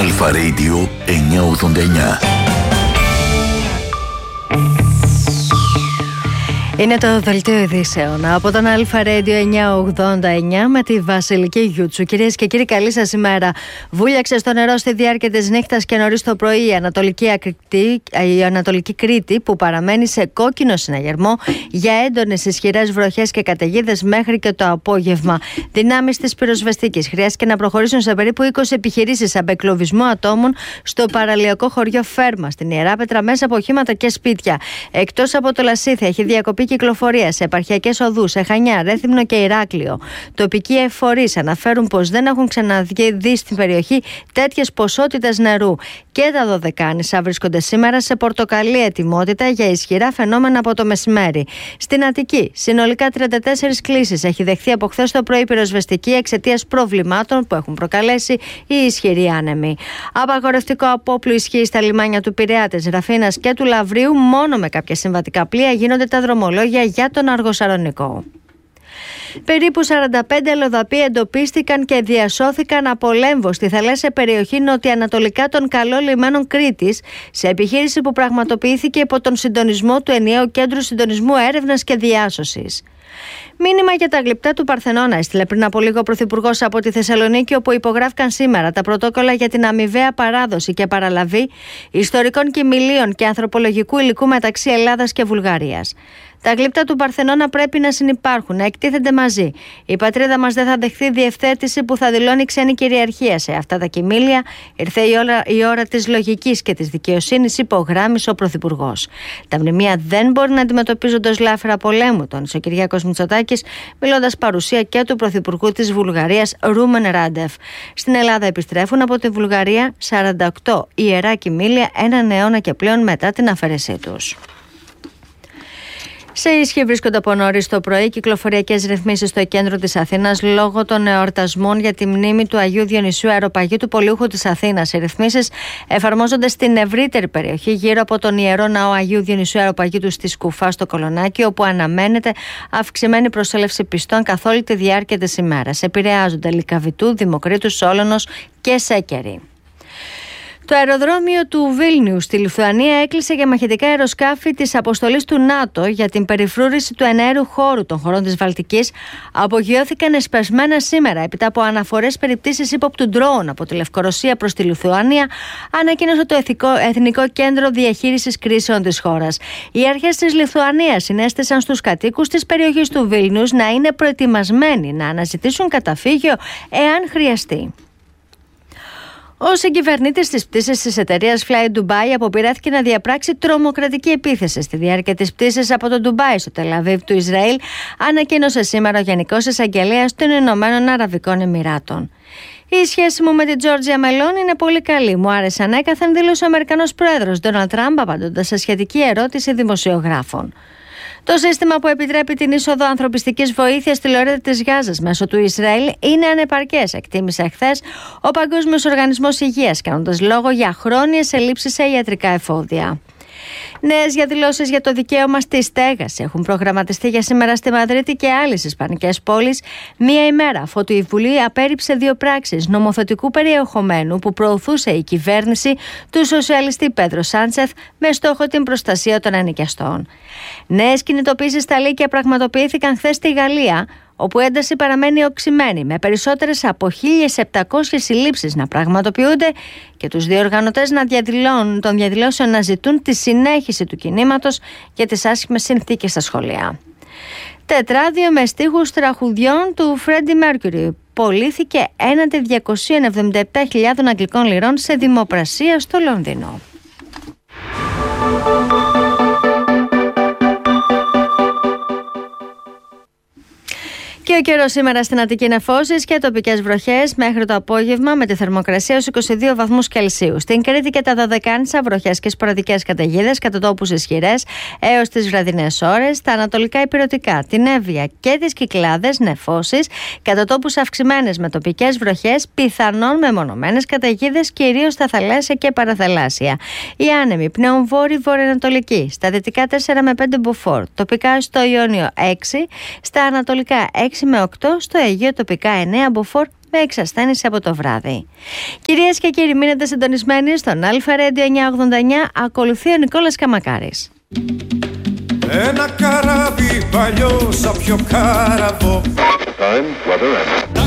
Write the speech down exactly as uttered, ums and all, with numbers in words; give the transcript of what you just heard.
Αλφα Radio εννιακόσια ογδόντα εννιά. Είναι το δελτίο ειδήσεων από τον Αλφα Radio εννιακόσια ογδόντα εννιά με τη Βασιλική Γιούτσου. Κυρίες και κύριοι, καλή σας ημέρα. Βούλιαξε στο νερό στη διάρκεια της νύχτας και νωρίς το πρωί η Ανατολική, Ακριτή, η Ανατολική Κρήτη, που παραμένει σε κόκκινο συναγερμό για έντονες ισχυρές βροχές και καταιγίδες μέχρι και το απόγευμα. Δυνάμεις της πυροσβεστικής χρειάστηκε να προχωρήσουν σε περίπου είκοσι επιχειρήσεις απεκλωβισμού ατόμων στο παραλιακό χωριό Φέρμα, στην Ιεράπετρα, μέσα από οχήματα και σπίτια. Εκτός από το Λασίθι, έχει διακοπεί κυκλοφορία σε επαρχιακές οδούς, σε Χανιά, Ρέθυμνο και Ηράκλειο. Τοπικοί εφορείς αναφέρουν πως δεν έχουν ξαναδεί στην περιοχή τέτοιες ποσότητες νερού. Και τα Δωδεκάνησα βρίσκονται σήμερα σε πορτοκαλί ετοιμότητα για ισχυρά φαινόμενα από το μεσημέρι. Στην Αττική, συνολικά τριάντα τέσσερις κλήσεις έχει δεχθεί από χθες το πρωί πυροσβεστική εξαιτίας προβλημάτων που έχουν προκαλέσει οι ισχυροί άνεμοι. Απαγορευτικό απόπλου ισχύει στα λιμάνια του Πειραιά, της Ραφίνας και του Λαυρίου. Μόνο με κάποια συμβατικά πλοία γίνονται τα δρομολόγια για τον Αργοσαρονικό. Περίπου σαράντα πέντε αλλοδαποί εντοπίστηκαν και διασώθηκαν από λέμβο στη θαλάσσια περιοχή νοτιοανατολικά των καλών λιμένων Κρήτης, σε επιχείρηση που πραγματοποιήθηκε υπό τον συντονισμό του Ενιαίου Κέντρου Συντονισμού Έρευνας και Διάσωσης. Μήνυμα για τα γλυπτά του Παρθενώνα έστειλε πριν από λίγο ο Πρωθυπουργός από τη Θεσσαλονίκη, όπου υπογράφηκαν σήμερα τα πρωτόκολλα για την αμοιβαία παράδοση και παραλαβή ιστορικών κοιμηλίων και ανθρωπολογικού υλικού μεταξύ Ελλάδας και Βουλγαρίας. Τα γλύπτα του Παρθενώνα πρέπει να συνυπάρχουν, να εκτίθενται μαζί. Η πατρίδα μας δεν θα δεχθεί διευθέτηση που θα δηλώνει ξένη κυριαρχία σε αυτά τα κοιμήλια. Ήρθε η ώρα, η ώρα της λογικής και της δικαιοσύνης, υπογράμμισε ο Πρωθυπουργός. Τα μνημεία δεν μπορεί να αντιμετωπίζονται ως λάφυρα πολέμου, τόνισε ο Κυριάκος Μητσοτάκης, μιλώντας παρουσία και του Πρωθυπουργού της Βουλγαρίας, Ρούμεν Ράντεφ. Στην Ελλάδα επιστρέφουν από τη Βουλγαρία σαράντα οκτώ ιερά κοιμήλια, έναν αιώνα και πλέον μετά την αφαίρεσή τους. Σε ίσχυ βρίσκονται από νωρίς το πρωί κυκλοφοριακές ρυθμίσεις στο κέντρο της Αθήνας λόγω των εορτασμών για τη μνήμη του Αγίου Διονυσίου Αεροπαγίτου Πολιούχου της Αθήνας. Οι ρυθμίσεις εφαρμόζονται στην ευρύτερη περιοχή γύρω από τον Ιερό Ναό Αγίου Διονυσίου Αεροπαγίτου στη Σκουφά στο Κολονάκι, όπου αναμένεται αυξημένη προσέλευση πιστών καθ' όλη τη διάρκεια της ημέρας. Επηρεάζονται Λυκαβητού, Δημοκρίτου, Σόλωνος και Σέκερη. Το αεροδρόμιο του Βίλνιου στη Λιθουανία έκλεισε για μαχητικά αεροσκάφη της αποστολής του ΝΑΤΟ για την περιφρούρηση του εναέριου χώρου των χωρών της Βαλτικής. Απογειώθηκαν εσπεσμένα σήμερα έπειτα από αναφορές περί πτήσης ύποπτου ντρόουν από τη Λευκορωσία προς τη Λιθουανία, ανακοίνωσε το Εθνικό Κέντρο Διαχείρισης Κρίσεων της χώρας. Οι αρχές της Λιθουανίας συνέστησαν στους κατοίκους της περιοχής του Βίλνιους να είναι προετοιμασμένοι να αναζητήσουν καταφύγιο εάν χρειαστεί. Ο συγκυβερνήτης της πτήσης της εταιρείας Fly Dubai αποπειράθηκε να διαπράξει τρομοκρατική επίθεση στη διάρκεια της πτήσης από το Ντουμπάι στο Τελαβίβ του Ισραήλ, ανακοίνωσε σήμερα ο Γενικός Εισαγγελέας των Ηνωμένων Αραβικών Εμιράτων. Η σχέση μου με την Τζόρτζια Μελών είναι πολύ καλή. Μου άρεσε ανέκαθεν, δήλωσε ο Αμερικανός Πρόεδρος Ντόναλντ Τραμπ, απαντώντας σε σχετική ερώτηση δημοσιογράφων. Το σύστημα που επιτρέπει την είσοδο ανθρωπιστικής βοήθειας στη λωρίδα της Γάζας μέσω του Ισραήλ είναι ανεπαρκές, εκτίμησε χθες ο Παγκόσμιος Οργανισμός Υγείας, κάνοντας λόγο για χρόνιες ελλείψεις σε ιατρικά εφόδια. Νέες διαδηλώσεις για το δικαίωμα στη στέγαση έχουν προγραμματιστεί για σήμερα στη Μαδρίτη και άλλες ισπανικές πόλεις, μία ημέρα αφότου η Βουλή απέρριψε δύο πράξεις νομοθετικού περιεχομένου που προωθούσε η κυβέρνηση του σοσιαλιστή Πέντρο Σάντσεθ με στόχο την προστασία των ενοικιαστών. Νέες κινητοποίησεις στα Λύκεια πραγματοποιήθηκαν χθες στη Γαλλία, όπου η ένταση παραμένει οξυμένη, με περισσότερες από χίλιες επτακόσιες συλλήψεις να πραγματοποιούνται και τους διοργανωτές να διαδηλώνουν, των διαδηλώσεων να ζητούν τη συνέχιση του κινήματος για τις άσχημες συνθήκες στα σχολεία. Τετράδιο με στίχους τραγουδιών του Φρέντι Μέρκιουρι πωλήθηκε έναντι διακόσιες εβδομήντα επτά χιλιάδες αγγλικών λιρών σε δημοπρασία στο Λονδίνο. Και ο καιρός σήμερα στην Αττική νεφώσεις και τοπικές βροχές μέχρι το απόγευμα, με τη θερμοκρασία στους είκοσι δύο βαθμούς Κελσίου. Στην Κρήτη και τα Δωδεκάνησα βροχές και σποραδικές καταιγίδες, κατά τόπους ισχυρές έως τις βραδινές ώρες. Στα ανατολικά ηπειρωτικά, την Εύβοια και τις Κυκλάδες νεφώσεις, κατά τόπους αυξημένες με τοπικές βροχές, πιθανόν μεμονωμένες καταιγίδες κυρίως στα θαλάσσια και παραθαλάσσια. Οι άνεμοι πνέουν βόρειο-βορειοανατολική, στα δυτικά τέσσερα με πέντε μποφόρ, τοπικά στο Ιόνιο έξι, στα ανατολικά έξι με οκτώ, στο Αιγαίο τοπικά εννέα μποφόρ με εξασθένηση από το βράδυ. Κυρίες και κύριοι, μείνετε συντονισμένοι στον Αλφα Radio εννιακόσια ογδόντα εννιά. Ακολουθεί ο Νικόλας Καμακάρης. Ένα καράβι παλιό σαν πιο κάραβο.